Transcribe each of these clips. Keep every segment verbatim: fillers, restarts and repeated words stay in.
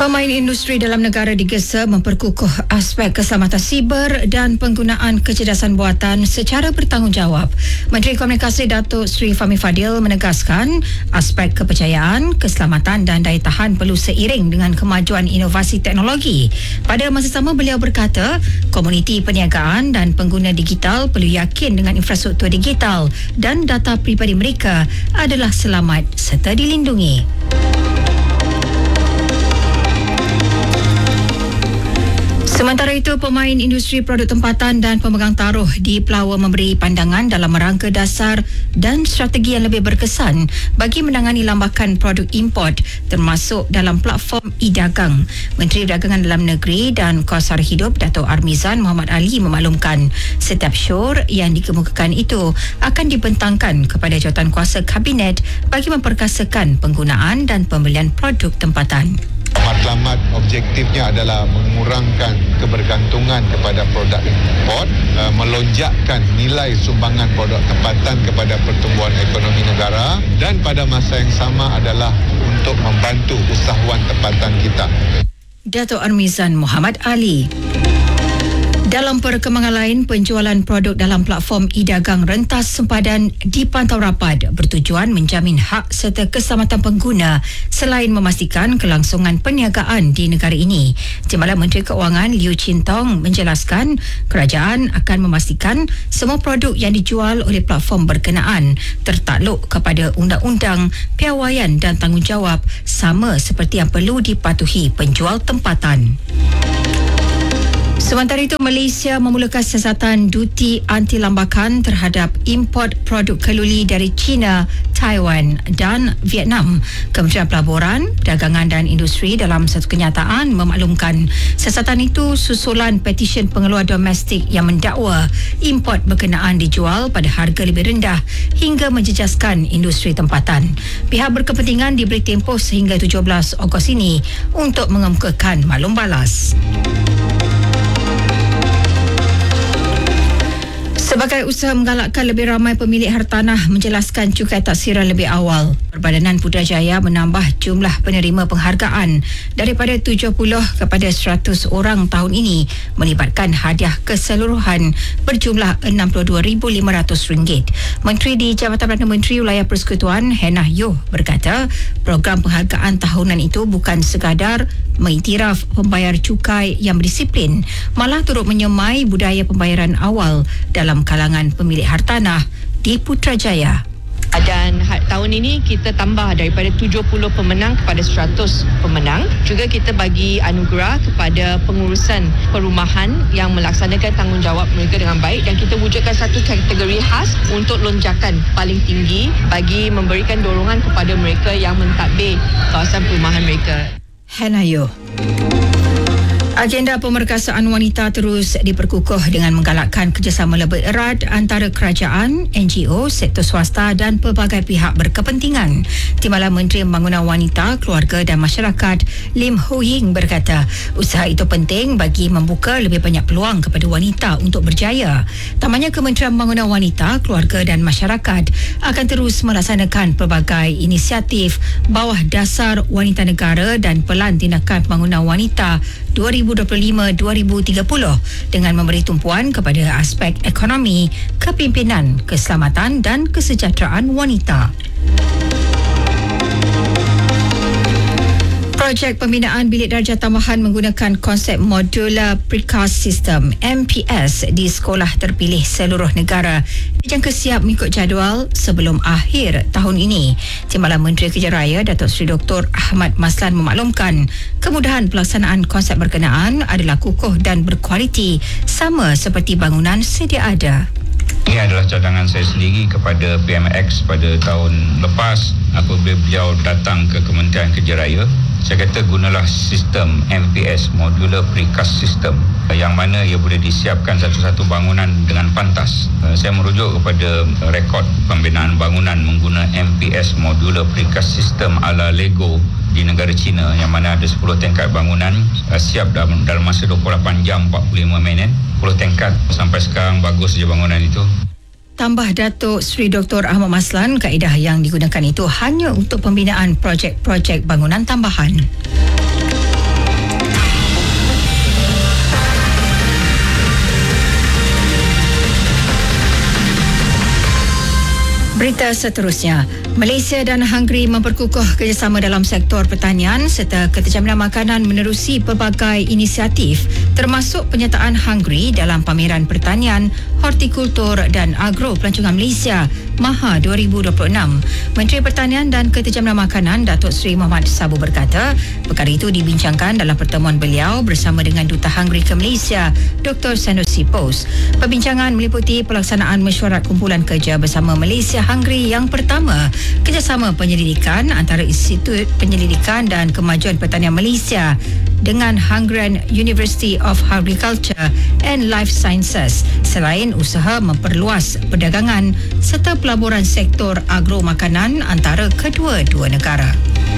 Pemain industri dalam negara digesa memperkukuh aspek keselamatan siber dan penggunaan kecerdasan buatan secara bertanggungjawab. Menteri Komunikasi Datuk Seri Fahmi Fadil menegaskan aspek kepercayaan, keselamatan dan daya tahan perlu seiring dengan kemajuan inovasi teknologi. Pada masa sama, beliau berkata, komuniti perniagaan dan pengguna digital perlu yakin dengan infrastruktur digital dan data peribadi mereka adalah selamat serta dilindungi. Sementara itu, pemain industri produk tempatan dan pemegang taruh di Pelawa memberi pandangan dalam rangka dasar dan strategi yang lebih berkesan bagi menangani lambakan produk import termasuk dalam platform e-dagang. Menteri Perdagangan Dalam Negeri dan Kos Sara Hidup Datuk Armizan Muhammad Ali memaklumkan setiap syur yang dikemukakan itu akan dibentangkan kepada Jawatankuasa Kabinet bagi memperkasakan penggunaan dan pembelian produk tempatan. Matlamat objektifnya adalah mengurangkan kebergantungan kepada produk import, uh, melonjakkan nilai sumbangan produk tempatan kepada pertumbuhan ekonomi negara, dan pada masa yang sama adalah untuk membantu usahawan tempatan kita. Datuk Armizan Muhammad Ali. Dalam perkembangan lain, penjualan produk dalam platform e-dagang rentas sempadan dipantau rapat bertujuan menjamin hak serta keselamatan pengguna selain memastikan kelangsungan perniagaan di negara ini. Timbalan Menteri Keuangan Liu Chin Tong menjelaskan kerajaan akan memastikan semua produk yang dijual oleh platform berkenaan tertakluk kepada undang-undang, piawaian dan tanggungjawab sama seperti yang perlu dipatuhi penjual tempatan. Sementara itu, Malaysia memulakan siasatan duti anti-lambakan terhadap import produk keluli dari China, Taiwan dan Vietnam. Kementerian Pelaburan, Perdagangan dan Industri dalam satu kenyataan memaklumkan siasatan itu susulan petisyen pengeluar domestik yang mendakwa import berkenaan dijual pada harga lebih rendah hingga menjejaskan industri tempatan. Pihak berkepentingan diberi tempoh sehingga tujuh belas Ogos ini untuk mengemukakan maklum balas. Sebagai usaha menggalakkan lebih ramai pemilik hartanah menjelaskan cukai taksiran lebih awal, Perbadanan Putrajaya menambah jumlah penerima penghargaan daripada tujuh puluh kepada seratus orang tahun ini, melibatkan hadiah keseluruhan berjumlah enam puluh dua ribu lima ratus ringgit. Menteri di Jabatan Perdana Menteri Wilayah Persekutuan Hannah Yeoh berkata, program penghargaan tahunan itu bukan sekadar mengiktiraf pembayar cukai yang berdisiplin, malah turut menyemai budaya pembayaran awal dalam kalangan pemilik hartanah di Putrajaya. Dan tahun ini kita tambah daripada tujuh puluh pemenang kepada seratus pemenang. Juga kita bagi anugerah kepada pengurusan perumahan yang melaksanakan tanggungjawab mereka dengan baik, dan kita wujudkan satu kategori khas untuk lonjakan paling tinggi bagi memberikan dorongan kepada mereka yang mentadbir kawasan perumahan mereka. Hannah Yeoh. Agenda pemerkasaan wanita terus diperkukuh dengan menggalakkan kerjasama lebih erat antara kerajaan, N G O, sektor swasta dan pelbagai pihak berkepentingan. Timbalan Menteri Pembangunan Wanita, Keluarga dan Masyarakat Lim Ho Ying berkata, usaha itu penting bagi membuka lebih banyak peluang kepada wanita untuk berjaya. Tambahnya, Kementerian Pembangunan Wanita, Keluarga dan Masyarakat akan terus melaksanakan pelbagai inisiatif bawah dasar Wanita Negara dan Pelan Tindakan Pembangunan Wanita dua ribu dua puluh lima hingga dua ribu tiga puluh dengan memberi tumpuan kepada aspek ekonomi, kepimpinan, keselamatan dan kesejahteraan wanita. Projek pembinaan bilik darjah tambahan menggunakan konsep Modular Precast System M P S di sekolah terpilih seluruh negara dijangka siap mengikut jadual sebelum akhir tahun ini. Timbalan Menteri Kerja Raya Datuk Seri Doktor Ahmad Maslan memaklumkan kemudahan pelaksanaan konsep berkenaan adalah kukuh dan berkualiti sama seperti bangunan sedia ada. Ini adalah cadangan saya sendiri kepada P M X pada tahun lepas apabila beliau datang ke Kementerian Kerja Raya. Saya kata gunalah sistem M P S, Modular Precast System, yang mana ia boleh disiapkan satu-satu bangunan dengan pantas. Saya merujuk kepada rekod pembinaan bangunan menggunakan M P S, Modular Precast System ala Lego di negara China, yang mana ada sepuluh tingkat bangunan siap dalam, dalam masa dua puluh lapan jam empat puluh lima minit. sepuluh tingkat sampai sekarang bagus saja bangunan itu. Tambah Datuk Seri Doktor Ahmad Maslan, kaedah yang digunakan itu hanya untuk pembinaan projek-projek bangunan tambahan. Berita seterusnya, Malaysia dan Hungary memperkukuh kerjasama dalam sektor pertanian serta keterjaminan makanan menerusi pelbagai inisiatif termasuk penyertaan Hungary dalam pameran pertanian, hortikultur dan agro pelancongan Malaysia Maha dua ribu dua puluh enam. Menteri Pertanian dan Keterjaminan Makanan Datuk Seri Mohamad Sabu berkata, perkara itu dibincangkan dalam pertemuan beliau bersama dengan Duta Hungary ke Malaysia, Doktor Sanusi Pos. Perbincangan meliputi pelaksanaan mesyuarat kumpulan kerja bersama Malaysia Hungary yang pertama, kerjasama penyelidikan antara Institut Penyelidikan dan Kemajuan Pertanian Malaysia dengan Hungarian University of Agriculture and Life Sciences selain usaha memperluas perdagangan serta pelaburan sektor agro makanan antara kedua-dua negara.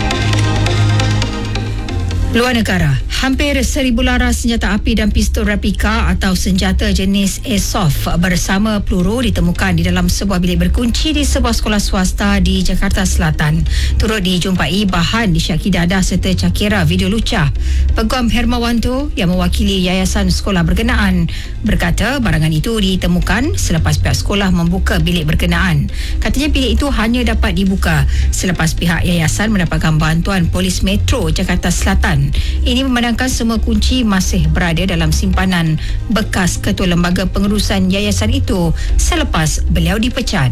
Luar negara, hampir seribu laras senjata api dan pistol replika atau senjata jenis Airsoft bersama peluru ditemukan di dalam sebuah bilik berkunci di sebuah sekolah swasta di Jakarta Selatan. Turut dijumpai bahan disyaki dadah serta cakera video lucah. Peguam Hermawanto yang mewakili yayasan sekolah berkenaan berkata barangan itu ditemukan selepas pihak sekolah membuka bilik berkenaan. Katanya bilik itu hanya dapat dibuka selepas pihak yayasan mendapatkan bantuan Polis Metro Jakarta Selatan. Ini memandangkan semua kunci masih berada dalam simpanan bekas ketua lembaga pengurusan yayasan itu selepas beliau dipecat.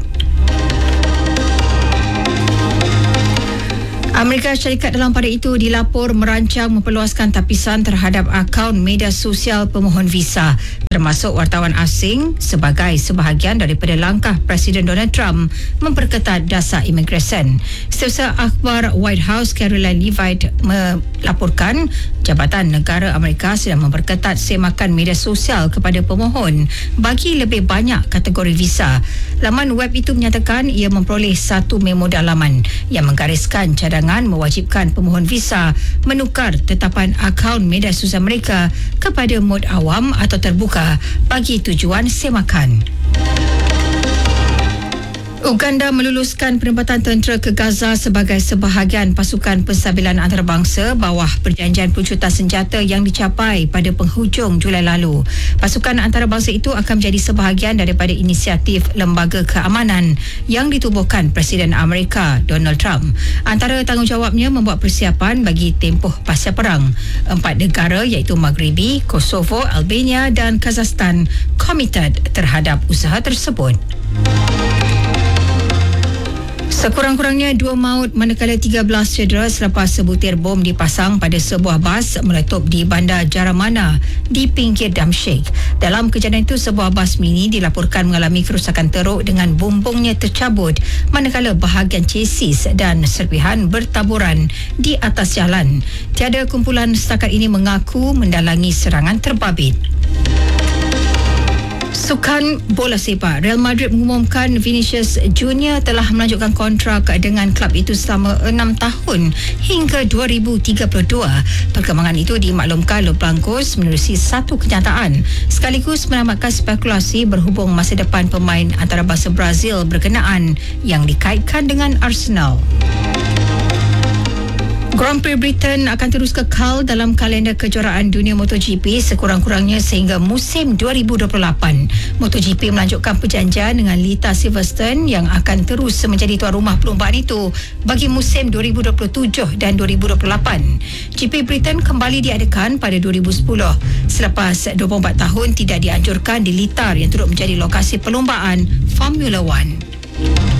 Amerika Syarikat dalam pada itu dilapor merancang memperluaskan tapisan terhadap akaun media sosial pemohon visa termasuk wartawan asing sebagai sebahagian daripada langkah Presiden Donald Trump memperketat dasar imigresen. Setiausaha akhbar White House Caroline Leavitt melaporkan Jabatan Negara Amerika sedang memperketat semakan media sosial kepada pemohon bagi lebih banyak kategori visa. Laman web itu menyatakan ia memperoleh satu memo dalaman yang menggariskan cadangan mewajibkan pemohon visa menukar tetapan akaun media sosial mereka kepada mod awam atau terbuka bagi tujuan semakan. Uganda meluluskan penempatan tentera ke Gaza sebagai sebahagian pasukan penstabilan antarabangsa bawah perjanjian pencutan senjata yang dicapai pada penghujung Julai lalu. Pasukan antarabangsa itu akan menjadi sebahagian daripada inisiatif Lembaga Keamanan yang ditubuhkan Presiden Amerika Donald Trump. Antara tanggungjawabnya membuat persiapan bagi tempoh pasca perang. Empat negara iaitu Maghribi, Kosovo, Albania dan Kazakhstan komited terhadap usaha tersebut. Sekurang-kurangnya dua maut manakala tiga belas cedera selepas sebutir bom dipasang pada sebuah bas meletup di bandar Jaramana di pinggir Damsyik. Dalam kejadian itu, sebuah bas mini dilaporkan mengalami kerusakan teruk dengan bumbungnya tercabut manakala bahagian chassis dan serpihan bertaburan di atas jalan. Tiada kumpulan setakat ini mengaku mendalangi serangan terbabit. Sukan bola sepak, Real Madrid mengumumkan Vinicius Junior telah melanjutkan kontrak dengan klub itu selama enam tahun hingga dua ribu tiga puluh dua. Perkembangan itu dimaklumkan Los Blancos menerusi satu kenyataan sekaligus menamatkan spekulasi berhubung masa depan pemain antarabangsa Brazil berkenaan yang dikaitkan dengan Arsenal. Grand Prix Britain akan terus kekal dalam kalender kejuaraan dunia MotoGP sekurang-kurangnya sehingga musim dua ribu dua puluh lapan. MotoGP melanjutkan perjanjian dengan Lita Silverstone yang akan terus menjadi tuan rumah perlombaan itu bagi musim dua ribu dua puluh tujuh dan dua ribu dua puluh lapan. G P Britain kembali diadakan pada dua ribu sepuluh selepas dua puluh empat tahun tidak dianjurkan di Litar yang turut menjadi lokasi perlombaan Formula One.